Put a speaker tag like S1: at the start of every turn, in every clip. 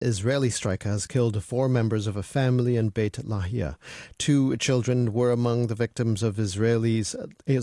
S1: Israeli strike has killed 4 members of a family in Beit Lahia. 2 children were among the victims of Israel's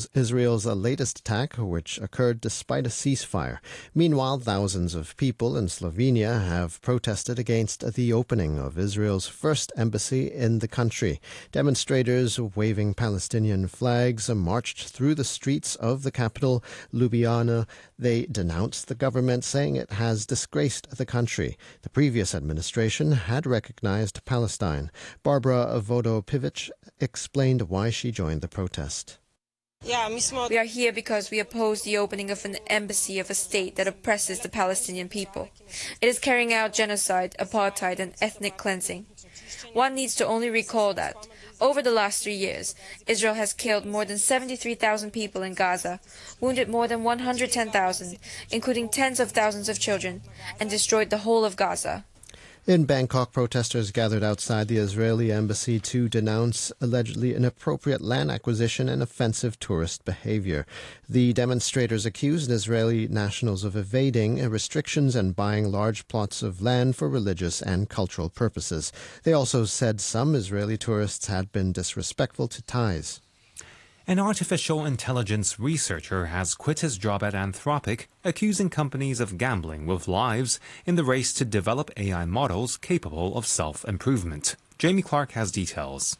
S1: latest attack, which occurred despite a ceasefire. Meanwhile, thousands of people in Slovenia have protested against the opening of Israel's first embassy in the country. Demonstrators waving Palestinian flags marched through the streets of the capital, Ljubljana. They denounced the government, saying it has disgraced the country. The previous administration had recognized Palestine. Barbara Vodopivic explained why she joined the protest.
S2: We are here because we oppose the opening of an embassy of a state that oppresses the Palestinian people. It is carrying out genocide, apartheid and ethnic cleansing. One needs to only recall that over the last 3 years, Israel has killed more than 73,000 people in Gaza, wounded more than 110,000, including tens of thousands of children, and destroyed the whole of Gaza.
S1: In Bangkok, protesters gathered outside the Israeli embassy to denounce allegedly inappropriate land acquisition and offensive tourist behavior. The demonstrators accused Israeli nationals of evading restrictions and buying large plots of land for religious and cultural purposes. They also said some Israeli tourists had been disrespectful to Thais.
S3: An artificial intelligence researcher has quit his job at Anthropic, accusing companies of gambling with lives in the race to develop AI models capable of self-improvement. Jamie Clark has details.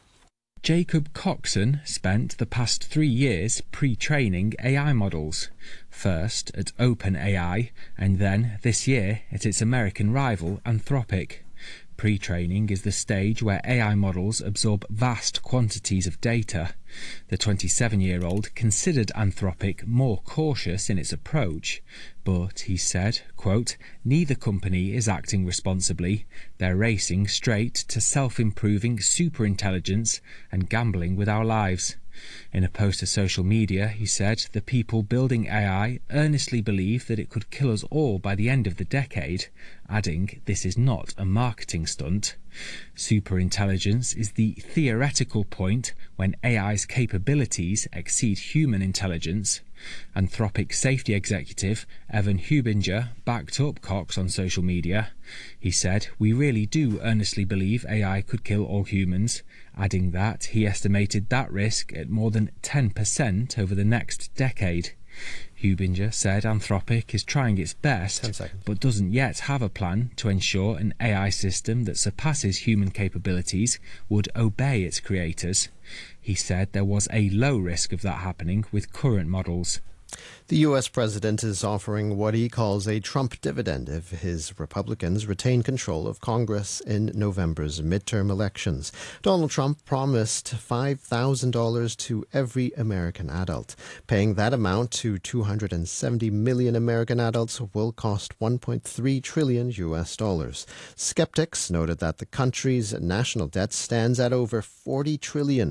S4: Jacob Coxon spent the past 3 years pre-training AI models, first at OpenAI and then this year at its American rival Anthropic. Pre-training is the stage where AI models absorb vast quantities of data. The 27-year-old considered Anthropic more cautious in its approach, but he said, quote, "Neither company is acting responsibly. They're racing straight to self-improving superintelligence and gambling with our lives." In a post to social media, he said, "The people building AI earnestly believe that it could kill us all by the end of the decade," adding, "This is not a marketing stunt." Superintelligence is the theoretical point when AI's capabilities exceed human intelligence. Anthropic safety executive Evan Hubinger backed up Cox on social media. He said, "We really do earnestly believe AI could kill all humans," adding that he estimated that risk at more than 10% over the next decade. Hubinger said Anthropic is trying its best, but doesn't yet have a plan to ensure an AI system that surpasses human capabilities would obey its creators. He said there was a low risk of that happening with current models.
S1: The U.S. president is offering what he calls a Trump dividend if his Republicans retain control of Congress in November's midterm elections. Donald Trump promised $5,000 to every American adult. Paying that amount to 270 million American adults will cost $1.3 trillion US. Skeptics noted that the country's national debt stands at over $40 trillion.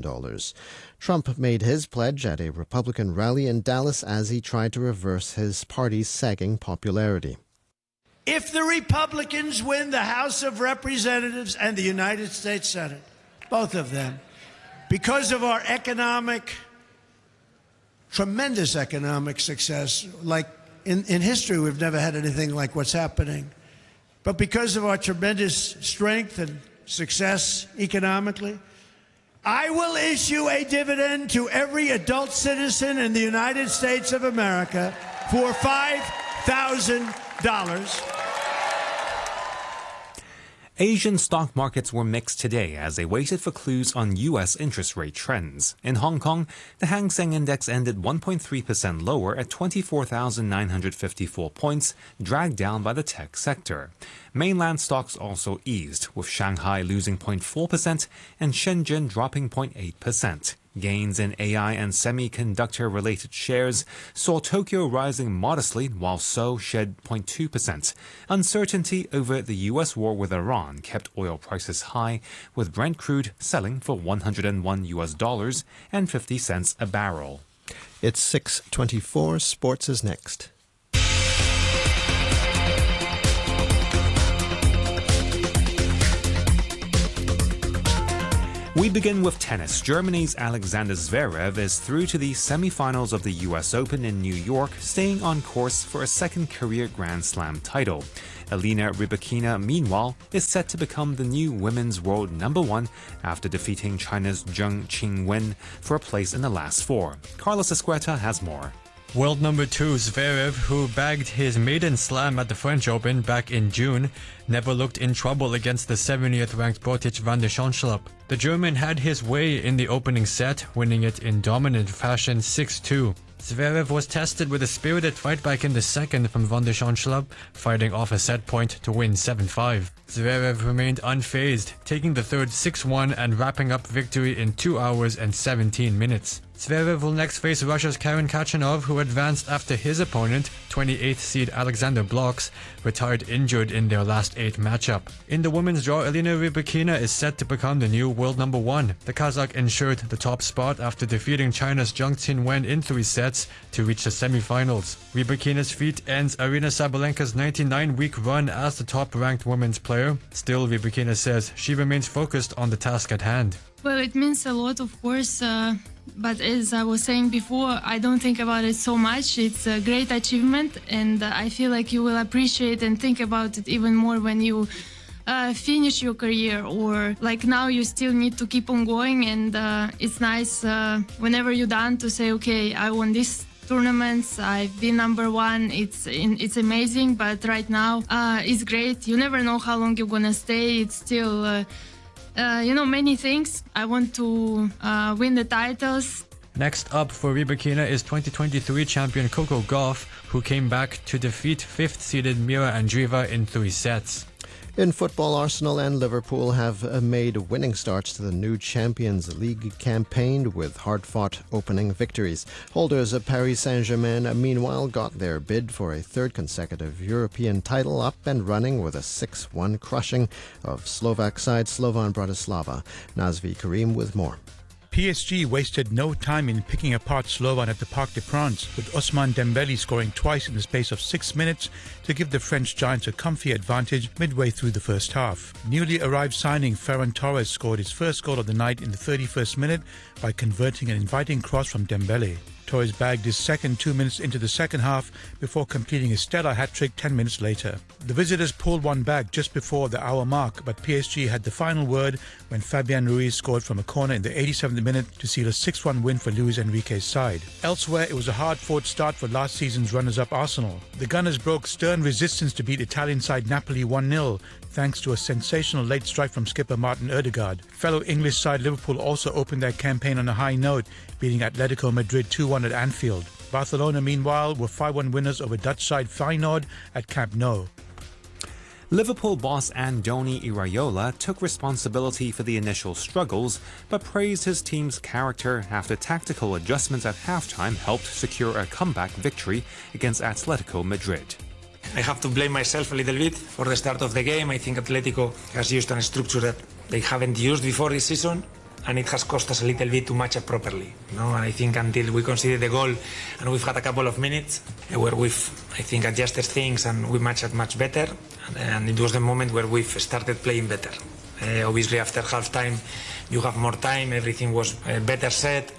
S1: Trump made his pledge at a Republican rally in Dallas as he tried to reverse his party's sagging popularity.
S5: If the Republicans win the House of Representatives and the United States Senate, both of them, because of our tremendous economic success, like in history we've never had anything like what's happening, but because of our tremendous strength and success economically, I will issue a dividend to every adult citizen in the United States of America for $5,000.
S3: Asian stock markets were mixed today as they waited for clues on U.S. interest rate trends. In Hong Kong, the Hang Seng Index ended 1.3% lower at 24,954 points, dragged down by the tech sector. Mainland stocks also eased, with Shanghai losing 0.4% and Shenzhen dropping 0.8%. Gains in AI and semiconductor-related shares saw Tokyo rising modestly, while Seoul shed 0.2%. Uncertainty over the U.S. war with Iran kept oil prices high, with Brent crude selling for $101 and 50 cents a barrel.
S1: It's 6:24. Sports is next.
S3: We begin with tennis. Germany's Alexander Zverev is through to the semi-finals of the US Open in New York, staying on course for a second career Grand Slam title. Elena Rybakina, meanwhile, is set to become the new women's world number 1 after defeating China's Zheng Qingwen for a place in the last 4. Carlos Escueta has more.
S6: World number 2 Zverev, who bagged his maiden slam at the French Open back in June, never looked in trouble against the 70th ranked Botic van der Schoenschlap. The German had his way in the opening set, winning it in dominant fashion 6-2. Zverev was tested with a spirited fight back in the second from van der Schoenschlap, fighting off a set point to win 7-5. Zverev remained unfazed, taking the third 6-1 and wrapping up victory in 2 hours and 17 minutes. Zverev will next face Russia's Karen Khachanov, who advanced after his opponent, 28th seed Alexander Blocks, retired injured in their last 8 matchup. In the women's draw, Elena Rybakina is set to become the new world number 1. The Kazakh ensured the top spot after defeating China's Zheng Qingwen in 3 sets to reach the semi-finals. Rybakina's feat ends Arina Sabalenka's 99-week run as the top-ranked women's player. Still, Rybakina says she remains focused on the task at hand.
S7: Well, it means a lot, of course, but as I was saying before, I don't think about it so much. It's a great achievement, and I feel like you will appreciate and think about it even more when you finish your career, or like now you still need to keep on going, and it's nice whenever you're done to say, okay, I won this tournaments, I've been number 1. It's amazing, but right now it's great. You never know how long you're gonna stay. It's still many things. I want to win the titles.
S6: Next up for Rybakina is 2023 champion Coco Gauff, who came back to defeat 5th-seeded Mira Andreeva in 3 sets.
S1: In football, Arsenal and Liverpool have made winning starts to the new Champions League campaign with hard-fought opening victories. Holders of Paris Saint-Germain, meanwhile, got their bid for a 3rd consecutive European title up and running with a 6-1 crushing of Slovak side Slovan Bratislava. Nazvi Karim with more.
S8: PSG wasted no time in picking apart Slovan at the Parc des Princes, with Ousmane Dembele scoring twice in the space of 6 minutes to give the French giants a comfy advantage midway through the first half. Newly arrived signing Ferran Torres scored his first goal of the night in the 31st minute by converting an inviting cross from Dembele. Torres bagged his second 2 minutes into the second half before completing a stellar hat-trick 10 minutes later. The visitors pulled one back just before the hour mark, but PSG had the final word when Fabian Ruiz scored from a corner in the 87th minute to seal a 6-1 win for Luis Enrique's side. Elsewhere, it was a hard-fought start for last season's runners-up Arsenal. The Gunners broke stern resistance to beat Italian side Napoli 1-0, thanks to a sensational late strike from skipper Martin Ødegaard. Fellow English side Liverpool also opened their campaign on a high note, beating Atletico Madrid 2-1 at Anfield. Barcelona, meanwhile, were 5-1 winners over Dutch side Feyenoord at Camp Nou.
S3: Liverpool boss Andoni Iraola took responsibility for the initial struggles, but praised his team's character after tactical adjustments at halftime helped secure a comeback victory against Atletico Madrid.
S9: I have to blame myself a little bit for the start of the game. I think Atletico has used a structure that they haven't used before this season, and it has cost us a little bit to match up properly. And I think until we conceded the goal and we've had a couple of minutes where we've, I think, adjusted things and we matched much better, and it was the moment where we've started playing better. Obviously, after half-time, you have more time, everything was better set,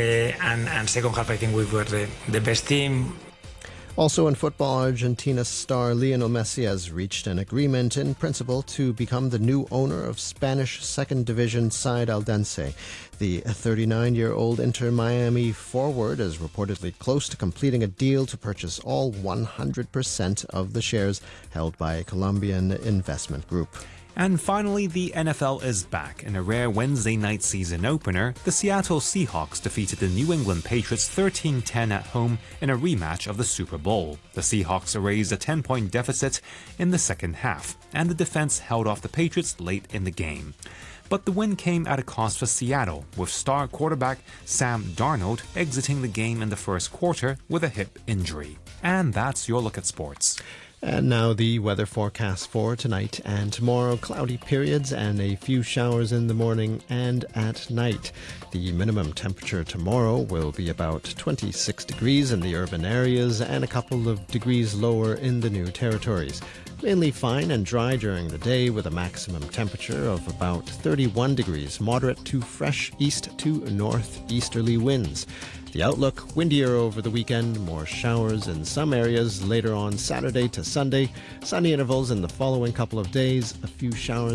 S9: and second half, I think we were the best team.
S1: Also in football, Argentina star Lionel Messi has reached an agreement in principle to become the new owner of Spanish second division side Eldense. The 39-year-old Inter Miami forward is reportedly close to completing a deal to purchase all 100% of the shares held by a Colombian investment group.
S3: And finally, the NFL is back. In a rare Wednesday night season opener, the Seattle Seahawks defeated the New England Patriots 13-10 at home in a rematch of the Super Bowl. The Seahawks erased a 10-point deficit in the second half, and the defense held off the Patriots late in the game. But the win came at a cost for Seattle, with star quarterback Sam Darnold exiting the game in the first quarter with a hip injury. And that's your look at sports.
S1: And now the weather forecast for tonight and tomorrow. Cloudy periods and a few showers in the morning and at night. The minimum temperature tomorrow will be about 26 degrees in the urban areas and a couple of degrees lower in the new territories. Mainly fine and dry during the day with a maximum temperature of about 31 degrees, moderate to fresh east to northeasterly winds. The outlook, windier over the weekend, more showers in some areas later on Saturday to Sunday, sunny intervals in the following couple of days, a few showers